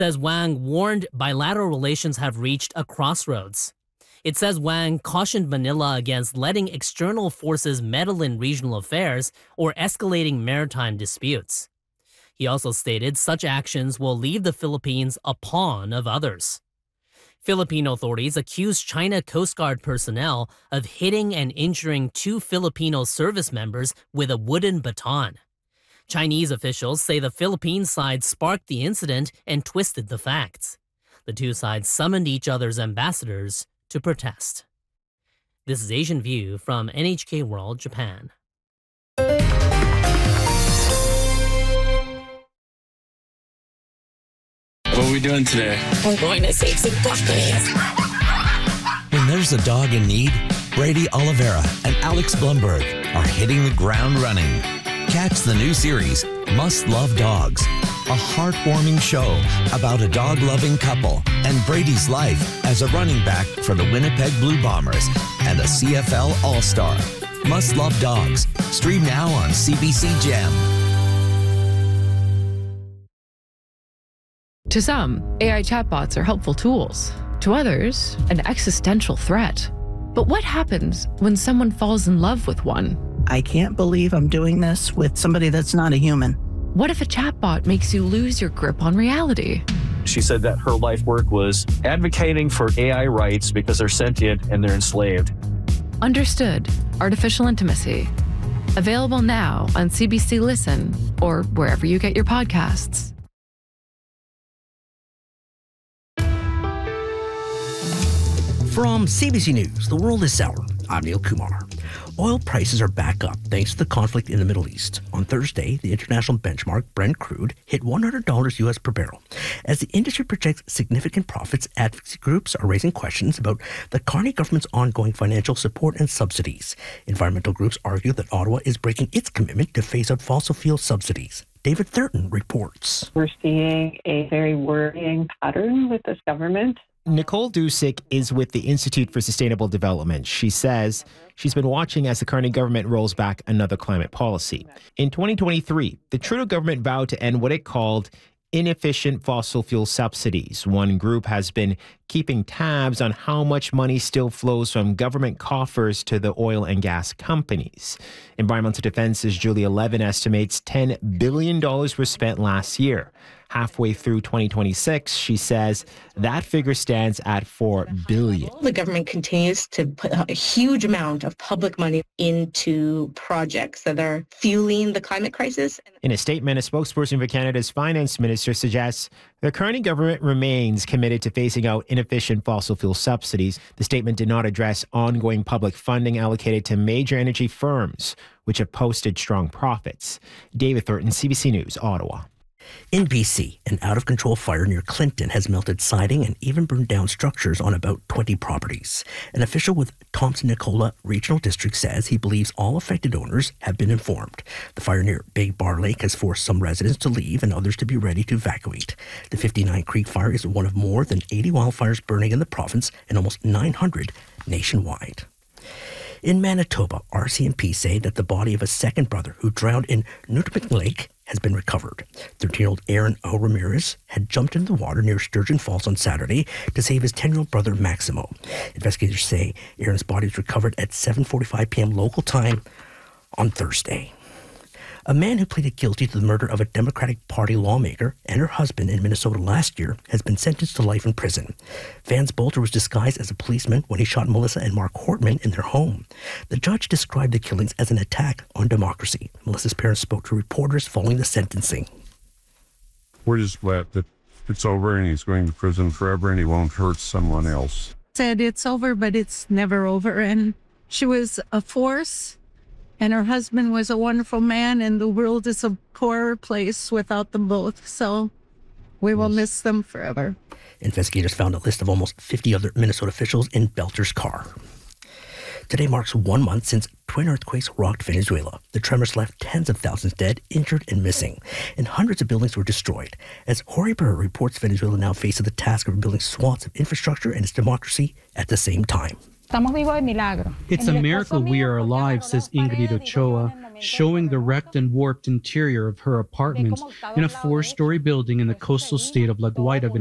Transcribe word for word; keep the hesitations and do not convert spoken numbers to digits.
says Wang warned bilateral relations have reached a crossroads. It says Wang cautioned Manila against letting external forces meddle in regional affairs or escalating maritime disputes. He also stated such actions will leave the Philippines a pawn of others. Filipino authorities accused China Coast Guard personnel of hitting and injuring two Filipino service members with a wooden baton. Chinese officials say the Philippine side sparked the incident and twisted the facts. The two sides summoned each other's ambassadors to protest. This is Asian View from N H K World Japan. What are we doing today? We're going to save some puppies. When there's a dog in need, Brady Oliveira and Alex Blumberg are hitting the ground running. Catch the new series, Must Love Dogs, a heartwarming show about a dog-loving couple and Brady's life as a running back for the Winnipeg Blue Bombers and a C F L All-Star. Must Love Dogs. Stream now on C B C Gem. To some, A I chatbots are helpful tools. To others, an existential threat. But what happens when someone falls in love with one? I can't believe I'm doing this with somebody that's not a human. What if a chatbot makes you lose your grip on reality? She said that her life work was advocating for A I rights because they're sentient and they're enslaved. Understood. Artificial Intimacy. Available now on C B C Listen or wherever you get your podcasts. From C B C News, The World is Sour, I'm Neil Kumar. Oil prices are back up thanks to the conflict in the Middle East. On Thursday, the international benchmark Brent crude hit one hundred dollars U S per barrel. As the industry projects significant profits, advocacy groups are raising questions about the Carney government's ongoing financial support and subsidies. Environmental groups argue that Ottawa is breaking its commitment to phase out fossil fuel subsidies. David Thurton reports. We're seeing a very worrying pattern with this government. Nicole Dusick is with the Institute for Sustainable Development. She says she's been watching as the Carney government rolls back another climate policy. In twenty twenty-three, the Trudeau government vowed to end what it called inefficient fossil fuel subsidies. One group has been keeping tabs on how much money still flows from government coffers to the oil and gas companies. Environmental Defense's Julia Levin estimates ten billion dollars was spent last year. Halfway through twenty twenty-six, she says that figure stands at four billion dollars. The government continues to put a huge amount of public money into projects that are fueling the climate crisis. In a statement, a spokesperson for Canada's finance minister suggests the current government remains committed to phasing out inefficient fossil fuel subsidies. The statement did not address ongoing public funding allocated to major energy firms, which have posted strong profits. David Thornton, C B C News, Ottawa. In B C, an out-of-control fire near Clinton has melted siding and even burned down structures on about twenty properties. An official with Thompson-Nicola Regional District says he believes all affected owners have been informed. The fire near Big Bar Lake has forced some residents to leave and others to be ready to evacuate. The fifty-nine Creek Fire is one of more than eighty wildfires burning in the province and almost nine hundred nationwide. In Manitoba, R C M P say that the body of a second brother who drowned in Nutmeg Lake has been recovered. thirteen-year-old Aaron O. Ramirez had jumped into the water near Sturgeon Falls on Saturday to save his ten-year-old brother Maximo. Investigators say Aaron's body was recovered at seven forty-five p.m. local time on Thursday. A man who pleaded guilty to the murder of a Democratic Party lawmaker and her husband in Minnesota last year has been sentenced to life in prison. Vance Bolter was disguised as a policeman when he shot Melissa and Mark Hortman in their home. The judge described the killings as an attack on democracy. Melissa's parents spoke to reporters following the sentencing. We're just glad that it's over and he's going to prison forever and he won't hurt someone else. Said it's over, but it's never over. And she was a force. And her husband was a wonderful man, and the world is a poorer place without them both. So we will miss them forever. Investigators found a list of almost fifty other Minnesota officials in Belter's car. Today marks one month since twin earthquakes rocked Venezuela. The tremors left tens of thousands dead, injured, and missing, and hundreds of buildings were destroyed. As Jorge Burr reports, Venezuela now faces the task of rebuilding swaths of infrastructure and its democracy at the same time. It's a miracle we are alive, says Ingrid Ochoa, showing the wrecked and warped interior of her apartment in a four-story building in the coastal state of La Guaira,